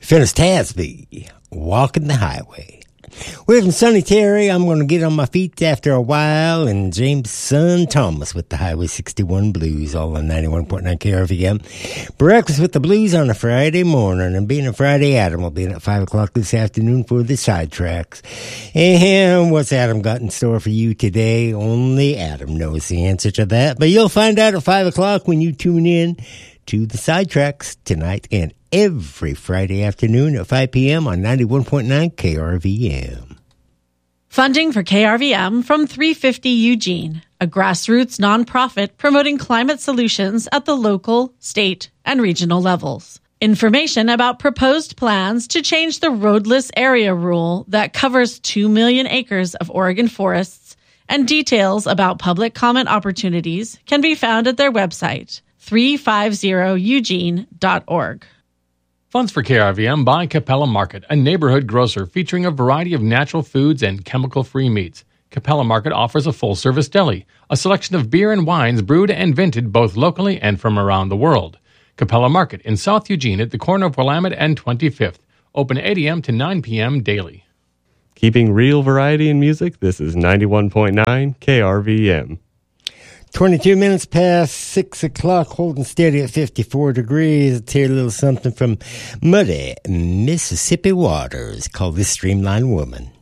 Phyllis Tasby, Walking the Highway. We're from Sunny Terry. I'm going to get on my feet after a while. And James Son Thomas with the Highway 61 Blues, all on 91.9 KRVM. Breakfast with the Blues on a Friday morning. And being a Friday, Adam will be in at 5 o'clock this afternoon for the Sidetracks. And what's Adam got in store for you today? Only Adam knows the answer to that. But you'll find out at 5 o'clock when you tune in to the Sidetracks tonight and every Friday afternoon at 5 p.m. on 91.9 KRVM. Funding for KRVM from 350 Eugene, a grassroots nonprofit promoting climate solutions at the local, state, and regional levels. Information about proposed plans to change the roadless area rule that covers 2 million acres of Oregon forests and details about public comment opportunities can be found at their website, 350eugene.org. Funds for KRVM by Capella Market, a neighborhood grocer featuring a variety of natural foods and chemical-free meats. Capella Market offers a full-service deli, a selection of beer and wines brewed and vented both locally and from around the world. Capella Market in South Eugene at the corner of Willamette and 25th. Open 8 a.m. to 9 p.m. daily. Keeping real variety in music, this is 91.9 KRVM. 22 minutes past 6 o'clock, holding steady at 54 degrees. Let's hear a little something from Muddy Mississippi Waters, called This Streamline Woman.